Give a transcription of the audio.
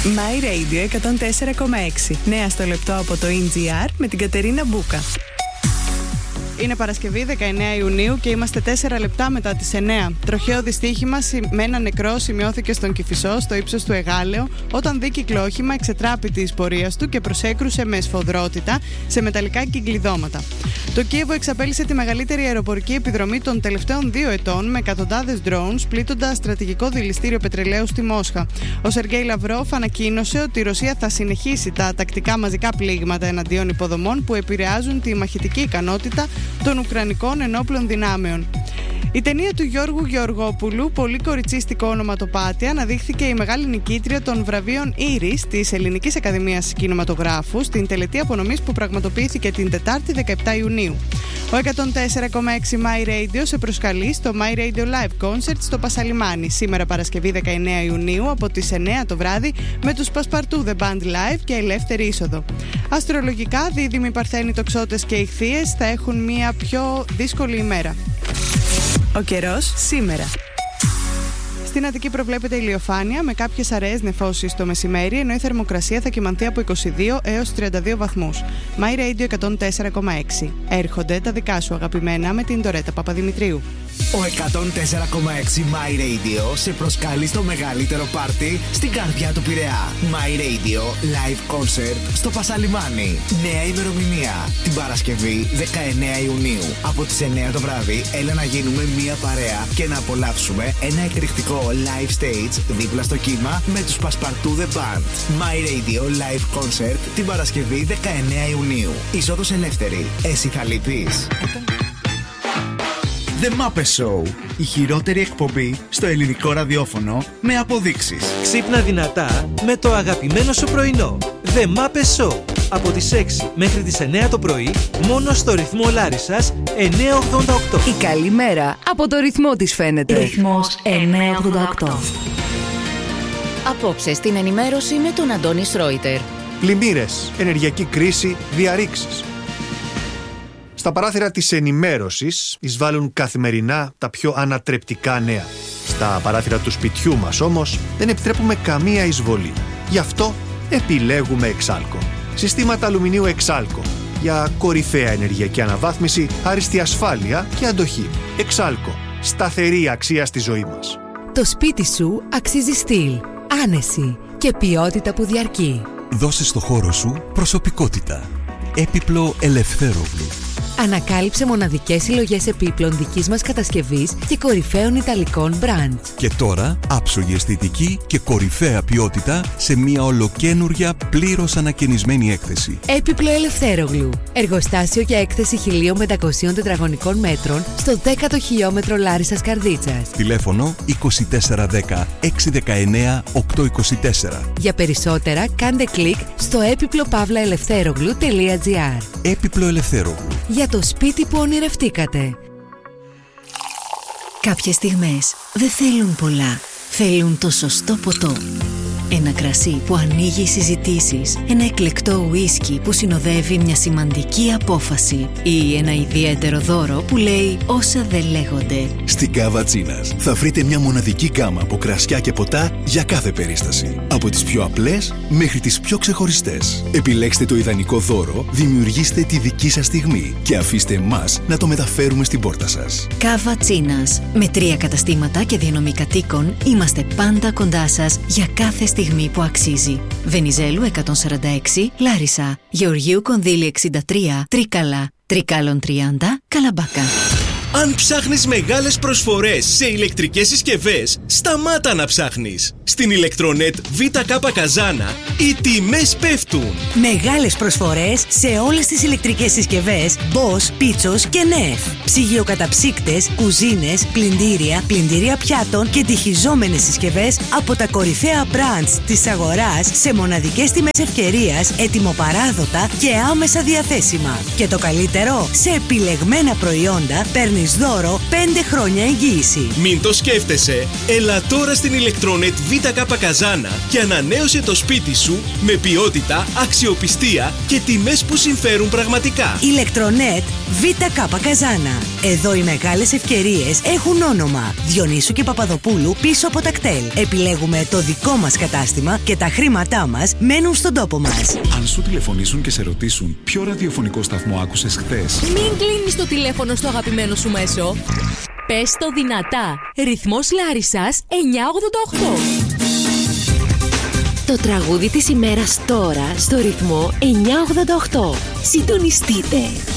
My Radio 104,6. Νέα στο λεπτό από το NGR με την Κατερίνα Μπούκα. Είναι Παρασκευή 19 Ιουνίου και είμαστε 4 λεπτά μετά τις 9. Τροχαίο δυστύχημα με ένα νεκρό σημειώθηκε στον Κηφισό, στο ύψος του Εγάλεο, όταν δίκυκλο όχημα εξετράπη της πορείας του και προσέκρουσε με σφοδρότητα σε μεταλλικά κυκλειδώματα. Το Κίεβο εξαπέλυσε τη μεγαλύτερη αεροπορική επιδρομή των τελευταίων 2 ετών με εκατοντάδες drones, πλήττοντας στρατηγικό δηληστήριο πετρελαίου στη Μόσχα. Ο Σεργέη Λαυρόφ ανακοίνωσε ότι η Ρωσία θα συνεχίσει τα τακτικά μαζικά πλήγματα εναντίον υποδομών που επηρεάζουν τη μαχητική ικανότητα των Ουκρανικών ενόπλων δυνάμεων. Η ταινία του Γιώργου Γεωργόπουλου, πολύ κοριτσίστικο ονοματοπάτη, αναδείχθηκε η μεγάλη νικήτρια των βραβείων Ήρης της Ελληνικής Ακαδημίας Κινηματογράφου στην τελετή απονομής που πραγματοποιήθηκε την Τετάρτη 17 Ιουνίου. Ο 104,6 My Radio σε προσκαλεί στο My Radio Live Concert στο Πασαλιμάνι σήμερα Παρασκευή 19 Ιουνίου από τις 9 το βράδυ με τους Πασπαρτού The Band Live και ελεύθερη είσοδο. Αστρολογικά, δίδυμοι Παρθένοι, Τοξότες και Ιχθύες θα έχουν μια πιο δύσκολη ημέρα. Ο καιρός σήμερα. Στην Αττική προβλέπεται ηλιοφάνεια με κάποιες αραιές νεφώσεις το μεσημέρι, ενώ η θερμοκρασία θα κυμανθεί από 22 έως 32 βαθμούς. My Radio 104,6. Έρχονται τα δικά σου αγαπημένα με την Ντορέτα Παπαδημητρίου. Ο 104,6 My Radio σε προσκαλεί στο μεγαλύτερο πάρτι στην καρδιά του Πειραιά. My Radio Live Concert στο Πασαλιμάνι. Νέα ημερομηνία την Παρασκευή 19 Ιουνίου. Από τις 9 το βράδυ έλα να γίνουμε μία παρέα και να απολαύσουμε ένα εκρηκτικό live stage δίπλα στο κύμα με τους Πασπαρτού The Band. My Radio Live Concert την Παρασκευή 19 Ιουνίου. Είσοδος ελεύθερη. Εσύ θα λείπεις? The Muppet Show, η χειρότερη εκπομπή στο ελληνικό ραδιόφωνο με αποδείξεις. Ξύπνα δυνατά με το αγαπημένο σου πρωινό. The Muppet Show, από τις 6 μέχρι τις 9 το πρωί, μόνο στο ρυθμό Λάρισσας 988. Η καλή μέρα από το ρυθμό της φαίνεται. Ρυθμός 988. Απόψε στην ενημέρωση με τον Αντώνη Σρόιτερ. Πλημμύρες, ενεργειακή κρίση, διαρρήξεις. Στα παράθυρα της ενημέρωσης εισβάλλουν καθημερινά τα πιο ανατρεπτικά νέα. Στα παράθυρα του σπιτιού μας όμως δεν επιτρέπουμε καμία εισβολή. Γι' αυτό επιλέγουμε Εξάλκο. Συστήματα αλουμινίου Εξάλκο για κορυφαία ενεργειακή αναβάθμιση, άριστη ασφάλεια και αντοχή. Εξάλκο. Σταθερή αξία στη ζωή μας. Το σπίτι σου αξίζει στυλ, άνεση και ποιότητα που διαρκεί. Δώσε στο χώρο σου προσωπικότητα. Έπιπλο Ελευθέρογλου. Ανακάλυψε μοναδικές συλλογές επίπλων δικής μας κατασκευής και κορυφαίων ιταλικών μπραντ. Και τώρα άψογη αισθητική και κορυφαία ποιότητα σε μια ολοκαίνουργια πλήρως ανακαινισμένη έκθεση. Έπιπλο Ελευθέρογλου. Εργοστάσιο για έκθεση 1.500 τετραγωνικών μέτρων στο 10ο χιλιόμετρο Λάρισσας Καρδίτσας. Τηλέφωνο 2410 619 824. Για περισσότερα κάντε κλικ στο έπιπλο-ελευθέρογλου.gr. Έπιπλο Ελευθέρογλου. Για το σπίτι που ονειρευτήκατε. Κάποιες στιγμές δεν θέλουν πολλά. Θέλουν το σωστό ποτό. Ένα κρασί που ανοίγει συζητήσεις. Ένα εκλεκτό ουίσκι που συνοδεύει μια σημαντική απόφαση. Ή ένα ιδιαίτερο δώρο που λέει όσα δεν λέγονται. Στην Cava Chinas θα βρείτε μια μοναδική γκάμα από κρασιά και ποτά για κάθε περίσταση. Από τις πιο απλές μέχρι τις πιο ξεχωριστές. Επιλέξτε το ιδανικό δώρο, δημιουργήστε τη δική σας στιγμή και αφήστε εμάς να το μεταφέρουμε στην πόρτα σας. Cava Chinas. Με 3 καταστήματα και διανομή κατοίκων είμαστε πάντα κοντά σας για κάθε στιγμή που αξίζει. Βενιζέλου 146, Λάρισα. Γεωργίου Κονδύλη 63, Τρίκαλα. Τρικάλων 30, Καλαμπάκα. Αν ψάχνεις μεγάλες προσφορές σε ηλεκτρικές συσκευές, σταμάτα να ψάχνεις. Στην Ηλεκτρονέτ ΒΚ Καζάνα οι τιμές πέφτουν. Μεγάλες προσφορές σε όλες τις ηλεκτρικές συσκευές Bosch, Πίτσος και Νεφ. Ψυγειοκαταψύκτες, κουζίνες, πλυντήρια πιάτων και τυχιζόμενες συσκευές από τα κορυφαία brands της αγοράς σε μοναδικές τιμές ευκαιρίας, ετοιμοπαράδοτα και άμεσα διαθέσιμα. Και το καλύτερο, σε επιλεγμένα προϊόντα παίρνεις παίρνεις δώρο 5 χρόνια εγγύηση. Μην το σκέφτεσαι. Έλα τώρα στην ηλεκτρονετ ΒΚ Καζάνα και ανανέωσε το σπίτι σου με ποιότητα, αξιοπιστία και τιμές που συμφέρουν πραγματικά. Ηλεκτρονετ ΒΚ Καζάνα. Εδώ οι μεγάλες ευκαιρίες έχουν όνομα. Διονύσου και Παπαδοπούλου πίσω από τα κτέλ. Επιλέγουμε το δικό μας κατάστημα και τα χρήματά μας μένουν στον τόπο μας. Αν σου τηλεφωνήσουν και σε ρωτήσουν ποιο ραδιοφωνικό σταθμό άκουσες χθες, μην κλείνεις το τηλέφωνο στο αγαπημένο σου μέσο. Πες το δυνατά. Ρυθμός Λάρισσας 988. Το τραγούδι της ημέρας τώρα στο ρυθμό 988. Συντονιστείτε.